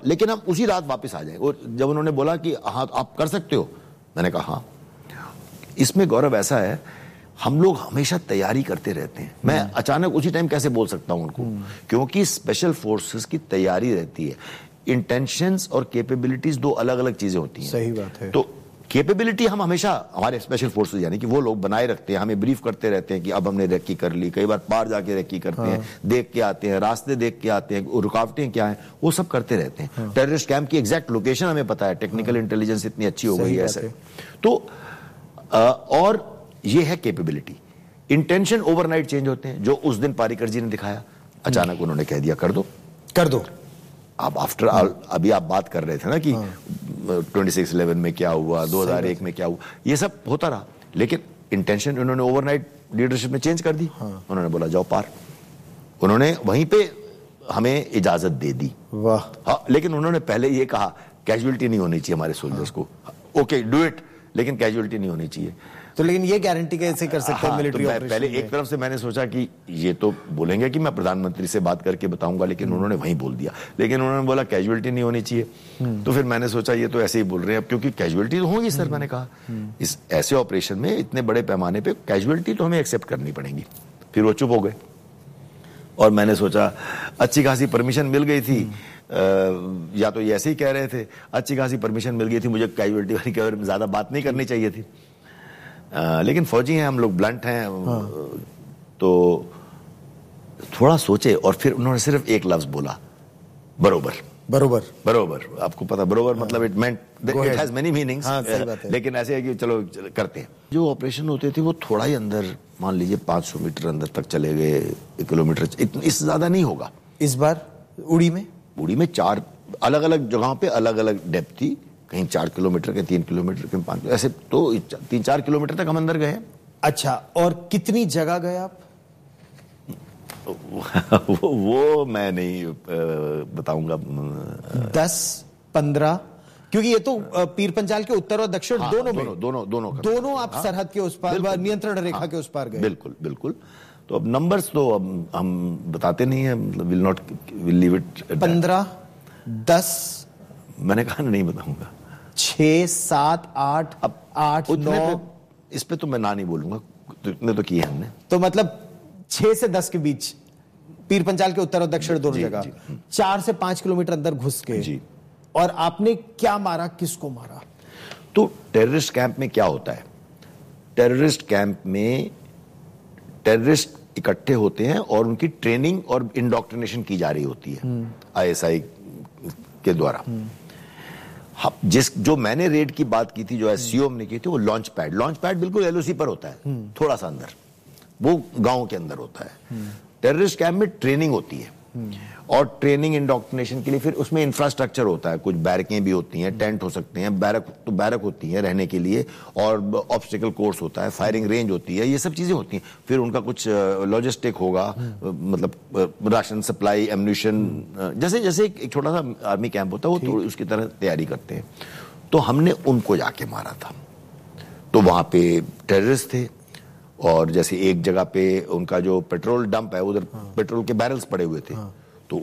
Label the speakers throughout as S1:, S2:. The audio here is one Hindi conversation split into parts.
S1: लेकिन हम उसी रात वापस आ जाए। और जब उन्होंने बोला कि हाँ आप कर सकते हो, मैंने कहा हाँ। इसमें गौरव ऐसा है, हम लोग हमेशा तैयारी करते रहते हैं। मैं अचानक उसी टाइम कैसे बोल सकता हूं उनको, क्योंकि स्पेशल फोर्सेस की तैयारी रहती है। इंटेंशंस और कैपेबिलिटीज दो अलग अलग चीजें होती हैं।
S2: सही बात है।
S1: तो कैपेबिलिटी हम हमेशा हमारे स्पेशल फोर्सेस यानी कि वो लोग बनाए रखते हैं, हमें ब्रीफ करते रहते हैं कि अब हमने रेकी कर ली, कई बार पार जाके रेकी करते हैं, देख के आते हैं, रास्ते देख के आते हैं, रुकावटें क्या हैं वो सब करते रहते हैं। टेररिस्ट कैंप की एग्जैक्ट लोकेशन हमें पता है, टेक्निकल इंटेलिजेंस इतनी अच्छी हो गई है ऐसे। तो और ये है कैपेबिलिटी। इंटेंशन ओवरनाइट चेंज होते हैं, जो उस दिन पारीकर जी ने दिखाया। अचानक उन्होंने कह दिया कर दो कर दो। अब आफ्टर अभी आप बात कर रहे थे ना कि 26/11 में क्या हुआ, 2001 में क्या हुआ, ये सब होता रहा, लेकिन इंटेंशन उन्होंने ओवरनाइट लीडरशिप में चेंज कर दी। उन्होंने बोला जाओ पार। उन्होंने वहीं पे हमें इजाजत दे दी।
S2: वाह।
S1: हाँ, लेकिन उन्होंने पहले ये कहा कैजुअलिटी नहीं होनी चाहिए हमारे सोल्जर्स को। ओके डू इट, लेकिन कैजुअलिटी नहीं होनी चाहिए।
S2: तो लेकिन ये गारंटी कैसे कर सकते हैं मिलिट्री ऑपरेशन?
S1: पहले एक तरफ से मैंने सोचा कि ये तो बोलेंगे कि मैं प्रधानमंत्री से बात करके बताऊंगा, लेकिन उन्होंने वहीं बोल दिया। लेकिन उन्होंने बोला कैजुअलिटी नहीं होनी चाहिए। तो फिर मैंने सोचा ये तो ऐसे ही बोल रहे हैं अब, क्योंकि कैजुअलिटी तो होगी सर। मैंने कहा इस ऐसे ऑपरेशन में इतने बड़े पैमाने पे कैजुअलिटी तो हमें एक्सेप्ट करनी पड़ेगी। फिर वो चुप हो गए और मैंने सोचा अच्छी खासी परमिशन मिल गई थी, या तो ये ऐसे ही कह रहे थे, अच्छी खासी परमिशन मिल गई थी, मुझे कैजुअलिटी वाली के बारे में ज्यादा बात नहीं करनी चाहिए थी। लेकिन फौजी हैं हम लोग, ब्लंट हैं। तो थोड़ा सोचे और फिर उन्होंने सिर्फ एक लफ्ज बोला, बरोबर।
S2: बरोबर
S1: बरोबर, आपको पता बरोबर मतलब it meant it has many meanings, लेकिन ऐसे है कि चलो करते हैं। जो ऑपरेशन होते थे वो थोड़ा ही अंदर, मान लीजिए 500 मीटर अंदर तक चले गए, 1 किलोमीटर, इससे ज्यादा नहीं होगा।
S2: इस बार उड़ी में
S1: 4 अलग अलग जगहों पे अलग अलग डेप्थ थी, कहीं 4 किलोमीटर के, 3 किलोमीटर के, 5, ऐसे तो 3-4 किलोमीटर तक हम अंदर गए।
S2: अच्छा, और कितनी जगह गए आप?
S1: वो मैं नहीं बताऊंगा।
S2: 10-15, क्योंकि ये तो पीर पंजाल के उत्तर और दक्षिण दोनों आप सरहद के उस पार, नियंत्रण रेखा के उस पार गए।
S1: बिल्कुल बिल्कुल। तो अब नंबर्स तो अब हम बताते नहीं है, मतलब विल लीव इट
S2: 15, 10,
S1: मैंने कहा नहीं बताऊंगा।
S2: 6, 7, 8, अब 8, 9,
S1: इस पे तो मैं ना नहीं बोलूंगा, तो इतने तो किए हमने।
S2: तो मतलब 6 से 10 के बीच पीर पंजाल के उत्तर और दक्षिण दोनों जगह 4 से 5 किलोमीटर अंदर घुस के जी। और आपने क्या मारा, किसको मारा?
S1: तो टेररिस्ट कैंप में क्या होता है, टेररिस्ट कैंप में टेररिस्ट इकट्ठे होते हैं और उनकी ट्रेनिंग और इंडोक्ट्रिनेशन की जा रही होती है ISI के द्वारा। जो मैंने रेड की बात की थी, जो SCO ने की थी, वो लॉन्च पैड बिल्कुल LOC पर होता है, थोड़ा सा अंदर, वो गांव के अंदर होता है। टेररिस्ट कैंप में ट्रेनिंग होती है और ट्रेनिंग इंडोक्ट्रिनेशन के लिए फिर उसमें इंफ्रास्ट्रक्चर होता है, कुछ बैरकें भी होती हैं, टेंट हो सकते हैं, बैरक होती हैं रहने के लिए, और ऑब्स्टिकल कोर्स होता है, फायरिंग रेंज होती है, ये सब चीजें होती हैं। फिर उनका कुछ लॉजिस्टिक होगा, मतलब राशन सप्लाई, एम्यूनिशन, जैसे जैसे एक छोटा सा आर्मी कैंप होता है, वो उसकी तरह तैयारी करते हैं। तो हमने उनको जाके मारा था। तो वहां पे टेररिस्ट थे, और जैसे एक जगह पे उनका जो पेट्रोल डंप है, उधर पेट्रोल के बैरल्स पड़े हुए थे, तो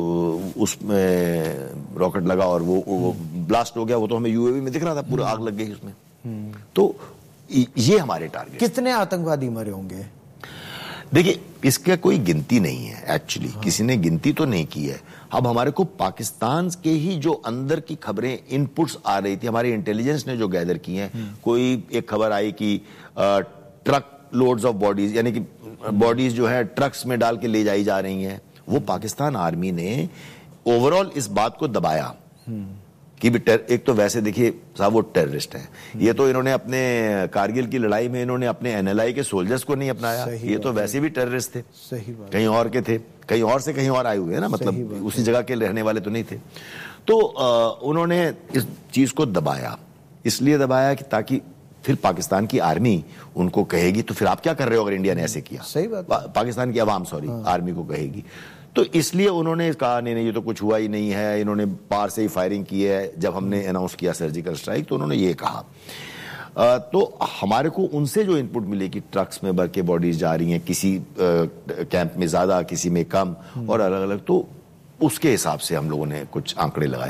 S1: उसमें रॉकेट लगा और वो ब्लास्ट हो गया। वो तो हमें UAV में दिख रहा था, पूरा आग लग गई उसमें। तो ये हमारे टारगेट।
S2: कितने आतंकवादी मरे होंगे?
S1: देखिए, इसका कोई गिनती नहीं है एक्चुअली, किसी ने गिनती तो नहीं की है। अब हमारे को पाकिस्तान के ही जो अंदर की खबरें, इनपुट्स आ रही थी, हमारी इंटेलिजेंस ने जो गैदर की हैं, कोई एक खबर आई कि ट्रक लोड्स ऑफ बॉडीज, यानी कि बॉडीज जो है ट्रक्स में डाल के ले जाई जा रही हैं। वो पाकिस्तान आर्मी ने ओवरऑल इस बात को दबाया कि एक तो वैसे देखिए साहब वो टेररिस्ट हैं, ये तो इन्होंने अपने कारगिल की लड़ाई में इन्होंने अपने NLI के सोल्जर्स को नहीं अपनाया, ये तो वैसे भी टेररिस्ट थे,
S2: सही बात,
S1: कहीं और के थे, कहीं और से कहीं और आए हुए हैं ना, मतलब उसी जगह के रहने वाले तो नहीं थे। तो उन्होंने इस चीज को दबाया, इसलिए दबाया कि ताकि फिर पाकिस्तान की आर्मी उनको कहेगी तो फिर आप क्या कर रहे हो अगर इंडिया ने ऐसे किया।
S2: सही बात।
S1: पाकिस्तान की आवाम आर्मी को कहेगी। तो इसलिए उन्होंने कहा नहीं ये तो कुछ हुआ ही नहीं है, इन्होंने पार से ही फायरिंग की है। जब हमने अनाउंस किया सर्जिकल स्ट्राइक तो उन्होंने ये कहा। तो हमारे को उनसे जो इनपुट मिले कि ट्रक्स में भर के बॉडीज जा रही हैं, किसी कैंप में ज्यादा, किसी में कम, और अलग अलग, तो उसके हिसाब से हम लोगों ने कुछ आंकड़े लगाए।